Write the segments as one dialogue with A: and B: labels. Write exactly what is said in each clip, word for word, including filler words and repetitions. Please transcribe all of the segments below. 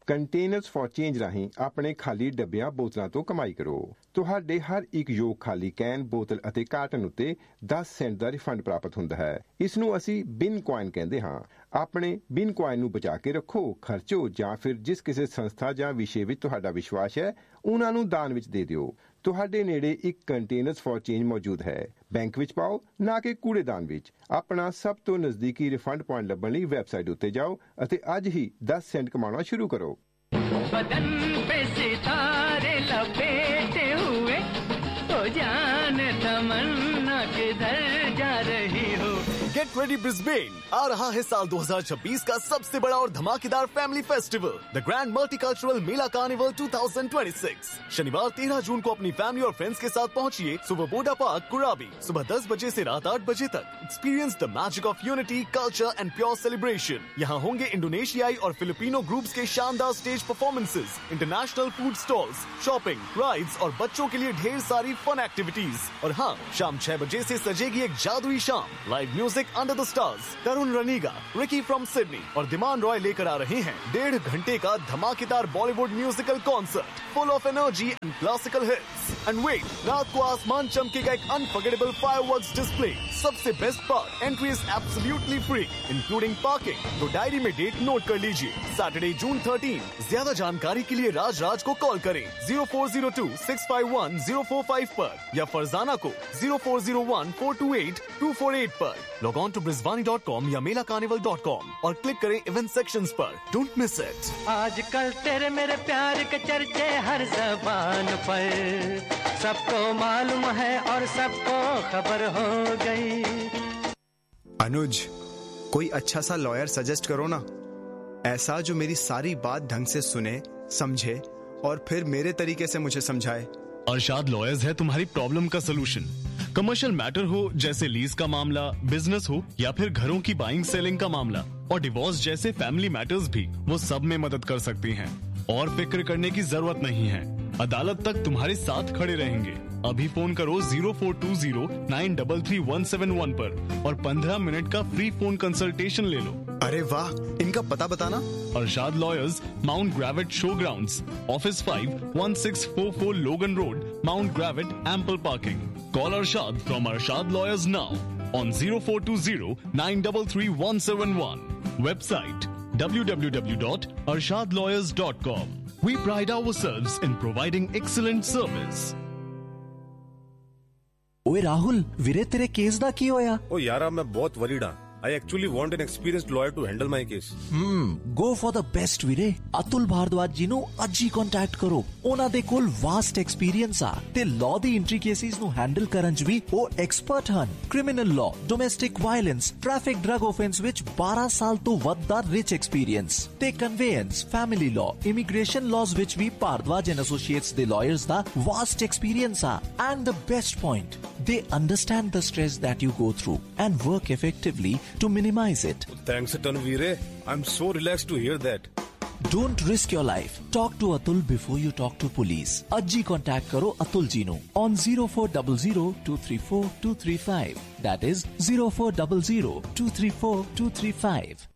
A: Containers for change ਰਾਹੀਂ ਆਪਣੇ ਖਾਲੀ ਡੱਬਿਆਂ ਬੋਤਲਾਂ ਤੋਂ ਕਮਾਈ ਕਰੋ। ਤੁਹਾਡੇ ਹਰ ਇੱਕ ਯੋਗ ਖਾਲੀ ਕੈਨ, ਬੋਤਲ ਅਤੇ ਕਾਰਟਨ ਉੱਤੇ ਦਸ ਸੈਂਟ ਦਾ ਰਿਫੰਡ ਪ੍ਰਾਪਤ ਹੁੰਦਾ ਹੈ। ਇਸ ਨੂੰ ਅਸੀਂ ਬਿਨ ਕੁਆਇਨ ਕਹਿੰਦੇ ਹਾਂ। ਆਪਣੇ ਬਿਨ ਕੁਆਇਨ ਨੂੰ ਬਚਾ ਕੇ ਰੱਖੋ, ਖਰਚੋ ਜਾਂ ਫਿਰ ਜਿਸ ਕਿਸੇ ਸੰਸਥਾ ਜਾਂ ਵਿਸ਼ੇ ਵਿੱਚ ਤੁਹਾਡਾ ਵਿਸ਼ਵਾਸ ਹੈ ਉਹਨਾਂ ਨੂੰ ਦਾਨ ਵਿੱਚ ਦੇ ਦਿਓ। ਤੁਹਾਡੇ ਨੇੜੇ ਇੱਕ ਕੰਟੇਨਰਸ ਫॉर ਚੇਂਜ ਮੌਜੂਦ ਹੈ। ਬੈਂਕ ਵਿੱਚ ਪਾਓ, ਨਾ ਕਿ ਕੂੜੇਦਾਨ ਵਿੱਚ। ਆਪਣਾ ਸਭ ਤੋਂ ਨਜ਼ਦੀਕੀ ਰਿਫੰਡ ਪੁਆਇੰਟ ਲੱਭਣ ਲਈ ਵੈਬਸਾਈਟ ਉੱਤੇ ਜਾਓ ਅਤੇ ਅੱਜ ਹੀ ਦਸ ਸੈਂਟ ਕਮਾਉਣਾ ਸ਼ੁਰੂ ਕਰੋ।
B: बदन पे सितारे लपेटे हुए तो जान तमन्ना किधर जा रही हो।
C: गेट रेडी ब्रिस्बेन, आ रहा है साल दो हज़ार छब्बीस का सबसे बड़ा और धमाकेदार family festival, the grand multicultural Mela carnival दो हज़ार छब्बीस। शनिवार तेरह जून को अपनी फैमिली और फ्रेंड्स के साथ पहुंचिए सुबह बोडा पार्क कुराबी, सुबह दस बजे से रात आठ बजे तक। Experience the magic of unity, culture and pure celebration. यहाँ होंगे इंडोनेशियाई और फिलिपिनो ग्रुप्स के शानदार stage performances, international food stalls, shopping, rides और बच्चों के लिए ढेर सारी फन एक्टिविटीज। और हाँ, शाम छह बजे से सजेगी एक जादुई शाम, live music under the stars. Tarun रनीगा, Ricky from Sydney और दिमान रॉय लेकर आ रहे हैं डेढ़ घंटे का धमाकेदार Bollywood musical concert full of energy and classical hits. And wait, रात को आसमान चमकेगा एक अनफॉरगेटेबल फायरवर्क्स डिस्प्ले। सबसे best part, entry is absolutely free including parking. तो डायरी में डेट नोट कर लीजिए, सैटरडे जून थर्टीन। ज्यादा जानकारी के लिए राज राज को कॉल करें zero four zero to six five one zero four five पर या फरजाना को zero four zero one four to eight to four eight पर। Log on to ब्रिजवानी dot com या मेला कार्निवल डॉट कॉम और क्लिक करें इवेंट सेक्शंस पर। Don't miss it.
B: आजकल तेरे मेरे प्यार के चर्चे हर जबान पर, सबको मालूम है और सबको खबर हो गई।
D: अनुज, कोई अच्छा सा लॉयर सजेस्ट करो ना, ऐसा जो मेरी सारी बात ढंग से सुने, समझे और फिर मेरे तरीके से मुझे समझाए।
E: अरशाद लॉयर्स है तुम्हारी प्रॉब्लम का सलूशन। कमर्शियल मैटर हो जैसे लीज का मामला, बिजनेस हो या फिर घरों की बाइंग सेलिंग का मामला और डिवोर्स जैसे फैमिली मैटर्स भी, वो सब में मदद कर सकती हैं। और फिक्र करने की जरूरत नहीं है, अदालत तक तुम्हारे साथ खड़े रहेंगे। अभी फोन करो zero four to zero nine three three one seven one पर और पंद्रह मिनट का फ्री फोन कंसल्टेशन ले लो।
D: अरे वाह, इनका पता बताना।
E: Arshad lawyers, mount ग्रेविट show grounds, office five one six four four लोगन road, mount ग्रेविट, ample parking. Call Arshad from Arshad Lawyers now on zero four two zero nine three three one seven one. Website w w w dot arshad lawyers dot com. We pride ourselves in providing excellent service.
F: ओए राहुल, वीरे तेरे case दा की होया?
G: ओ यारा, मैं बहुत worried हां। I actually want an experienced lawyer to handle my case.
F: Hmm, go for the best ਵੀਰੇ। ਅਤੁਲ ਭਾਰਦਵਾਜ ਜੀ ਨੂੰ ਅੱਜ ਹੀ ਕੰਟੈਕਟ ਕਰੋ। ਉਹਨਾਂ ਦੇ ਕੋਲ ਵਾਸਟ ਐਕਸਪੀਰੀਅੰਸ ਆ ਤੇ ਲਾਅ ਦੀ ਐਂਟਰੀ ਕੇਸਿਸ ਨੂੰ ਹੈਂਡਲ ਕਰਨ 'ਚ ਵੀ ਉਹ ਐਕਸਪਰਟ ਹਨ। Criminal law, domestic violence, traffic drug offence ਵਿੱਚ ਬਾਰਾਂ ਸਾਲ ਤੋਂ ਵੱਧ ਦਾ ਰਿਚ ਐਕਸਪੀਰੀਅੰਸ ਤੇ ਕਨਵੇਅੰਸ, ਫੈਮਿਲੀ ਲਾਅ, ਇਮੀਗ੍ਰੇਸ਼ਨ ਲਾਜ਼ ਵਿੱਚ ਵੀ ਭਾਰਦਵਾਜ ਐਂਡ ਐਸੋਸੀਏਟਸ ਦੇ ਲਾਇਰਸ ਦਾ ਵਾਸਟ ਐਕਸਪੀਰੀਅੰਸ ਆ। And the best point, they understand the stress that you go through and work effectively to minimize it.
G: Thanks a ton, Veere. I'm so relaxed to hear that.
F: Don't risk your life. Talk to Atul before you talk to police. Ajji contact karo Atul ji nu on zero four zero zero two three four two three five. That is zero four zero zero two three four two three five.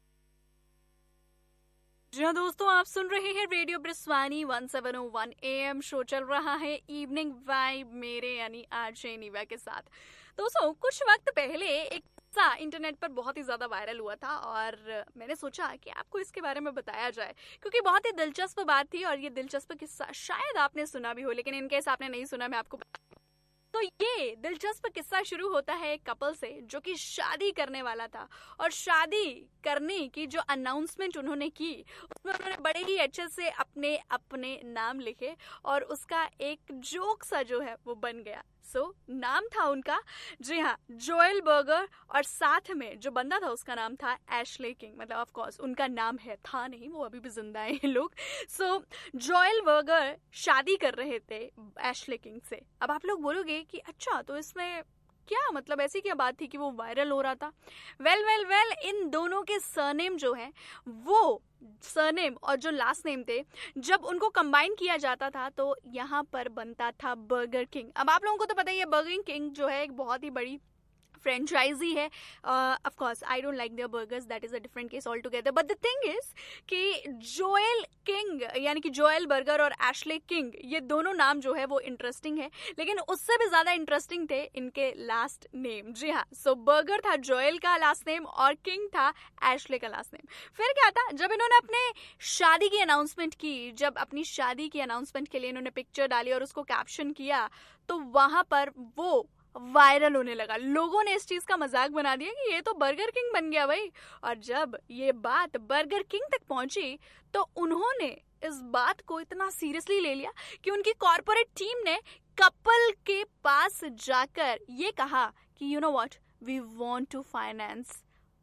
H: जी हाँ दोस्तों, आप सुन रहे हैं radio ब्रिस्वानी one seven O one A M. Show चल रहा है evening vibe मेरे यानी आरजे नीवा के साथ। दोस्तों, कुछ वक्त पहले एक सा इंटरनेट पर बहुत ही ज्यादा वायरल हुआ था और मैंने सोचा कि आपको इसके बारे में बताया जाए क्योंकि बहुत ही दिलचस्प बात थी। और ये दिलचस्प किस्सा शायद आपने सुना भी हो, लेकिन इनकेस आपने नहीं सुना, मैं आपको तो ये दिलचस्प किस्सा शुरू होता है एक कपल से जो कि शादी करने वाला था और शादी करने की जो अनाउंसमेंट उन्होंने की उसमें उन्होंने बड़े ही अच्छे से अपने अपने नाम लिखे और उसका एक जोक सा जो है वो बन गया। सो so, नाम था उनका, जी हाँ, जोएल बर्गर और साथ में जो बंदा था उसका नाम था एशले किंग। मतलब ऑफ कोर्स उनका नाम है, था नहीं, वो अभी भी जिंदा है ये लोग। सो जोएल बर्गर शादी कर रहे थे एशले किंग से। अब आप लोग बोलोगे कि अच्छा तो इसमें क्या मतलब ऐसी क्या बात थी कि वो वायरल हो रहा था? वेल वेल वेल इन दोनों के सरनेम जो है वो सरनेम और जो लास्ट नेम थे जब उनको कंबाइन किया जाता था तो यहाँ पर बनता था बर्गर किंग। अब आप लोगों को तो पता ही है बर्गर किंग जो है एक बहुत ही बड़ी फ्रेंचाइजी है. Of course I don't like there burgers, that is a different case all together. But the thing is कि जोएल किंग यानी कि जोएल बर्गर और एशले किंग, ये दोनों नाम जो है वो इंटरेस्टिंग है, लेकिन उससे भी ज्यादा इंटरेस्टिंग थे इनके लास्ट नेम. जी हाँ, सो बर्गर था जोएल का लास्ट नेम और किंग था एशले का लास्ट नेम. फिर क्या था, जब इन्होंने अपने शादी की अनाउंसमेंट की, जब अपनी शादी की अनाउंसमेंट के लिए इन्होंने पिक्चर डाली और उसको कैप्शन किया, तो वहां पर वो वायरल होने लगा. लोगों ने इस चीज का मजाक बना दिया कि ये तो बर्गर किंग बन गया भाई. और जब ये बात बर्गर किंग तक पहुंची तो उन्होंने इस बात को इतना सीरियसली ले लिया कि उनकी कॉर्पोरेट टीम ने कपल के पास जाकर ये कहा कि you know what, we want to finance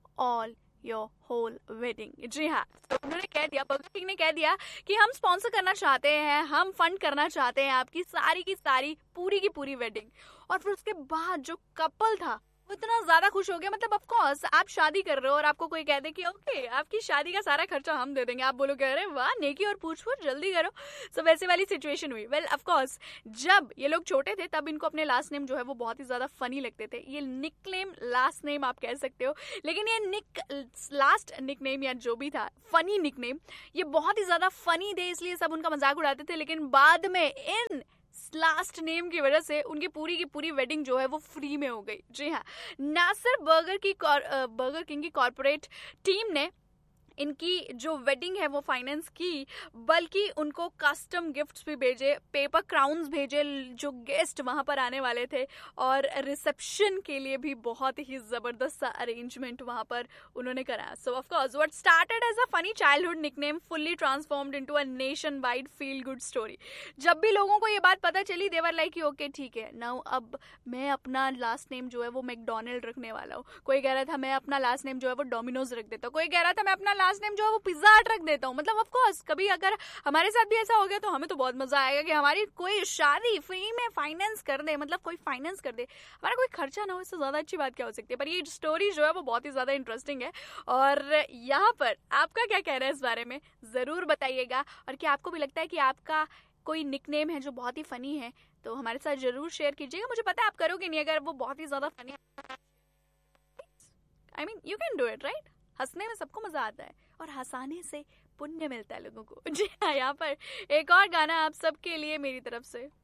H: all your whole wedding. जी हाँ, तो उन्होंने कह दिया, बर्गर किंग ने कह दिया कि हम स्पॉन्सर करना चाहते हैं, हम फंड करना चाहते हैं आपकी सारी की सारी पूरी की पूरी वेडिंग. और फिर उसके बाद जो कपल था वो इतना ज्यादा खुश हो गया. मतलब ऑफ कोर्स आप शादी कर रहे हो और आपको कोई कह दे कि ओके आपकी शादी का सारा खर्चा हम दे देंगे, आप बोलो कह रहे वाह नेकी और पूछ पूछ जल्दी करो. सो so, वैसे वाली सिचुएशन हुई. वेल ऑफ कोर्स जब ये लोग छोटे थे तब इनको अपने लास्ट नेम जो है वो बहुत ही ज्यादा फनी लगते थे. ये निकनेम लास्ट नेम आप कह सकते हो, लेकिन ये निक लास्ट निकनेम या जो भी था फनी निकनेम, ये बहुत ही ज्यादा फनी थे, इसलिए सब उनका मजाक उड़ाते थे. लेकिन बाद में इन लास्ट नेम की वजह से उनकी पूरी की पूरी वेडिंग जो है वो फ्री में हो गई. जी हाँ, ना सिर्फ बर्गर की बर्गर किंग की कॉर्पोरेट टीम ने इनकी जो वेडिंग है वो फाइनेंस की, बल्कि उनको कस्टम गिफ्ट्स भी भेजे, पेपर क्राउन्स भेजे जो गेस्ट वहां पर आने वाले थे, और रिसेप्शन के लिए भी बहुत ही जबरदस्त सा अरेंजमेंट वहां पर उन्होंने कराया. सो of course what started as a funny childhood nickname fully transformed into a nation wide feel good story. जब भी लोगों को ये बात पता चली देवर लाइक ओके ठीक है नाउ अब मैं अपना लास्ट नेम जो है वो मैकडोनल्ड रखने वाला हूँ. कोई कह रहा था मैं अपना लास्ट नेम जो है वो डोमिनोज रख देता हूँ. कोई कह रहा था मैं अपना लास्ट नेम जो है वो पिज्जा हट रख देता हूँ. मतलब ऑफ कोर्स कभी अगर हमारे साथ भी ऐसा हो गया तो हमें तो बहुत मजा आएगा कि हमारी कोई शादी फ्री में फाइनेंस कर दे, मतलब कोई फाइनेंस कर दे, हमारा कोई खर्चा ना हो. इससे ज्यादा अच्छी बात क्या हो सकती है. पर ये स्टोरी जो है वो बहुत ही ज्यादा इंटरेस्टिंग है. और यहाँ पर आपका क्या कहना है इस बारे में जरूर बताइएगा. और क्या आपको भी लगता है कि आपका कोई निकनेम है जो बहुत ही फनी है, तो हमारे साथ जरूर शेयर कीजिएगा. मुझे पता है आप करोगे नहीं अगर वो बहुत ही ज्यादा फनी है. I mean you can do it right. हंसने में सबको मजा आता है और हंसाने से पुण्य मिलता है लोगों को. जी हाँ, यहाँ पर एक और गाना आप सबके लिए मेरी तरफ से.